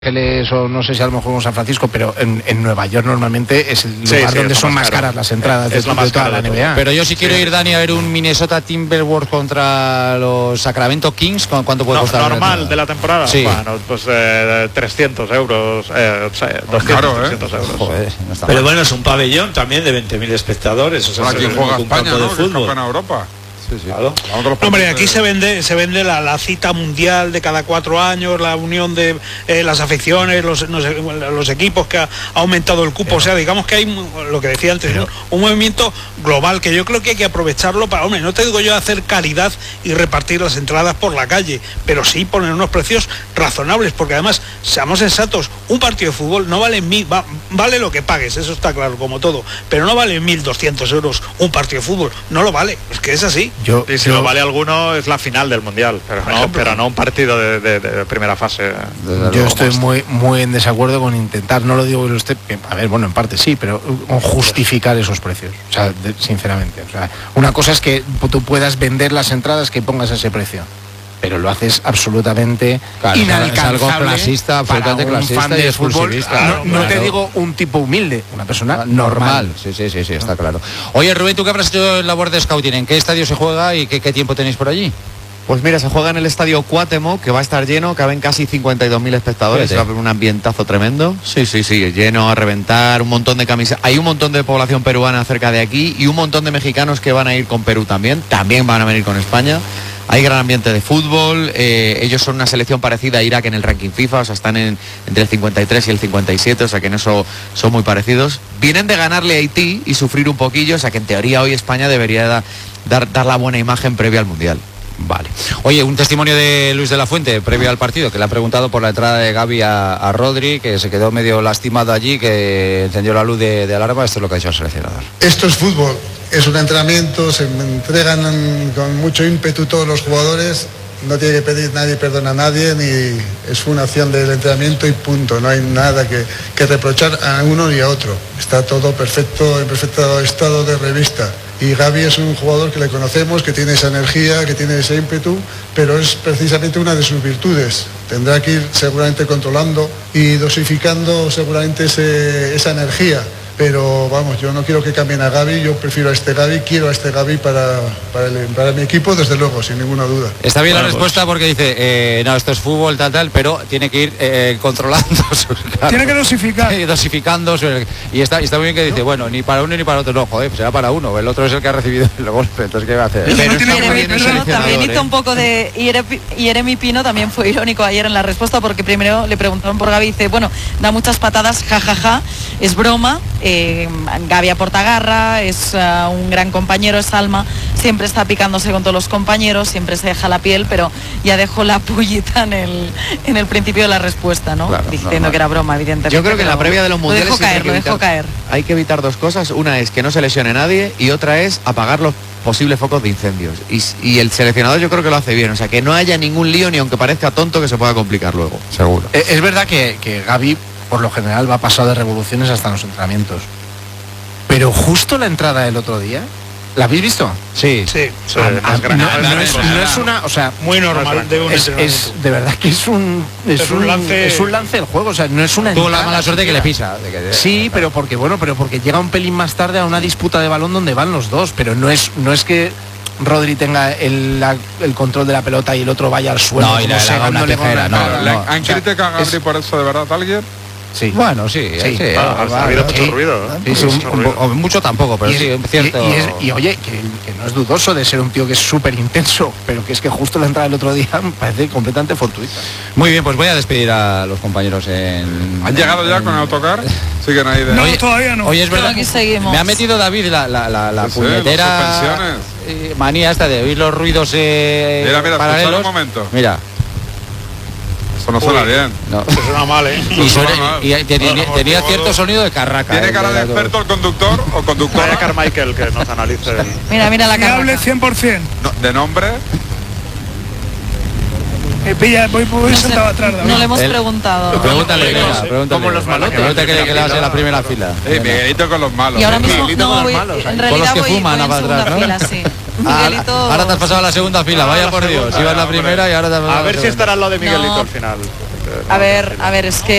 Ángeles o no sé si a lo mejor en San Francisco, pero en Nueva York normalmente es el lugar donde son más caras las entradas de toda la NBA. Pero yo si quiero ir, Dani, a ver un Minnesota Timberwolves contra los Sacramento Kings, ¿cuánto puede costar? Normal de la temporada. Sí. Bueno, pues 300 euros, 200, claro, 300 euros. Joder, no está pero mal. bueno, es un pabellón también de 20.000 espectadores. O sea, Aquí juega un España, campo de ¿no? Que es fútbol. campeón de Europa. Sí, sí. Claro. Hombre, aquí se vende la cita mundial de cada 4 años, la unión de las aficiones, los equipos, que ha aumentado el cupo. O sea, digamos que hay, lo que decía antes, un movimiento global que yo creo que hay que aprovecharlo para, hombre, no te digo yo hacer caridad y repartir las entradas por la calle, pero sí poner unos precios razonables, porque además, seamos sensatos, un partido de fútbol no vale vale lo que pagues, eso está claro, como todo, pero no vale 1.200 euros un partido de fútbol, no lo vale, es que es así. Y si lo vale alguno es la final del mundial, pero no un partido de primera fase. Yo estoy muy en desacuerdo con intentar, no lo digo que lo esté, a ver, bueno, en parte sí, pero con justificar esos precios, o sea, sinceramente, o sea, una cosa es que tú puedas vender las entradas que pongas a ese precio, pero lo haces absolutamente inalcanzable, es algo clasista, absolutamente para un clasista fan y de fútbol. exclusivista. No te digo un tipo humilde, una persona normal. Sí, está claro. Oye, Rubén, ¿tú qué habrás hecho en labor de scouting? ¿En qué estadio se juega y qué tiempo tenéis por allí? Pues mira, se juega en el estadio Cuauhtémoc, que va a estar lleno, caben casi 52.000 espectadores, va a haber un ambientazo tremendo. Sí, lleno a reventar, un montón de camisas. Hay un montón de población peruana cerca de aquí y un montón de mexicanos que van a ir con Perú también van a venir con España. Hay gran ambiente de fútbol, ellos son una selección parecida a Irak en el ranking FIFA, o sea, están entre el 53 y el 57, o sea que en eso son muy parecidos. Vienen de ganarle a Haití y sufrir un poquillo, o sea que en teoría hoy España debería dar la buena imagen previa al Mundial. Vale. Oye, un testimonio de Luis de la Fuente previo al partido, que le ha preguntado por la entrada de Gavi a Rodri, que se quedó medio lastimado allí, que encendió la luz de alarma. Esto es lo que ha dicho el seleccionador. Esto es fútbol, es un entrenamiento, se entregan con mucho ímpetu todos los jugadores, no tiene que pedir nadie perdón a nadie, ni es una acción del entrenamiento y punto, no hay nada que reprochar a uno ni a otro, está todo perfecto, en perfecto estado de revista. Y Gavi es un jugador que le conocemos, que tiene esa energía, que tiene ese ímpetu, pero es precisamente una de sus virtudes. Tendrá que ir seguramente controlando y dosificando seguramente esa energía. Pero vamos, yo no quiero que cambien a Gavi, yo prefiero a este Gavi, quiero a este Gavi para mi equipo, desde luego, sin ninguna duda. Está bien la respuesta porque dice, no, esto es fútbol, tal, pero tiene que ir controlando sus carros. Tiene que dosificar. Dosificando, y está muy bien que dice, bueno, ni para uno ni para otro, no, joder, pues será para uno, el otro es el que ha recibido el golpe, entonces ¿qué va a hacer? Pero también hizo un poco de Jeremy Pino, también fue irónico ayer en la respuesta, porque primero le preguntaron por Gavi y dice, bueno, da muchas patadas, jajaja, es broma. Gavi aporta garra, es un gran compañero, es alma, siempre está picándose con todos los compañeros, siempre se deja la piel, pero ya dejó la pullita en el principio de la respuesta, ¿no? Claro, diciendo que era broma, evidentemente. Yo creo que en la previa de los mundiales lo dejó caer. Hay que evitar dos cosas, una es que no se lesione nadie y otra es apagar los posibles focos de incendios. Y el seleccionador yo creo que lo hace bien, o sea, que no haya ningún lío, ni aunque parezca tonto, que se pueda complicar luego, seguro. Es verdad que Gavi por lo general va pasado de revoluciones hasta en los entrenamientos, pero justo la entrada del otro día, ¿la habéis visto? Sí. No es una, o sea, muy normal de un es de verdad que es un lance del juego, o sea, no es una tuvo entrada, la mala suerte que le pisa. Sí, pero porque llega un pelín más tarde a una disputa de balón donde van los dos, pero no es que Rodri tenga el control de la pelota y el otro vaya al suelo. No, y le haga una tejera, ¿Han criticado a Gavi por eso de verdad alguien? Sí. Bueno, sí. Ha habido mucho ruido. Mucho tampoco, pero sí, es cierto. Y oye, que no es dudoso de ser un tío que es súper intenso, pero que es que justo la entrada del otro día me parece completamente fortuita. Muy bien, pues voy a despedir a los compañeros ¿Han llegado ya con el autocar? Siguen ahí de... No, todavía no. Oye, es verdad, aquí seguimos. me ha metido David la puñetera manía esta de oír los ruidos mira, paralelos. Un momento. Mira. Eso no suena bien. No. Eso suena mal, ¿eh? Y tenía cierto sonido de carraca. ¿Tiene cara de experto el conductor o conductora? Vaya Carmichael que nos analice. Mira la cara. Hable 100%. No, ¿de nombre? Voy sentado atrás. No le hemos preguntado. Pregúntale. Como los malotes. Pregúntale que le vas en la primera fila. Miguelito con los malos. Y ahora mismo Con en realidad los que voy fuman en segunda fila, sí. Miguelito... Ahora te has pasado a la segunda fila, vaya por Dios. Ibas la primera y ahora te has pasado a ver si estará al lado de Miguelito al final. A ver, es que